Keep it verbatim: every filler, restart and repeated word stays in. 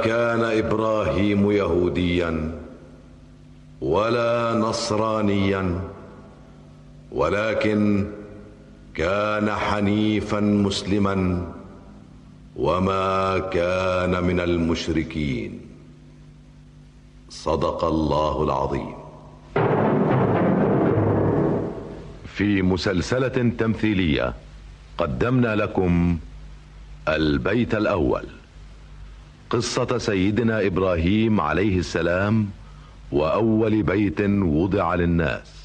كان إبراهيم يهوديا ولا نصرانيا، ولكن كان حنيفا مسلما وما كان من المشركين. صدق الله العظيم. في مسلسلة تمثيلية قدمنا لكم البيت الأول، قصة سيدنا إبراهيم عليه السلام وأول بيت وضع للناس.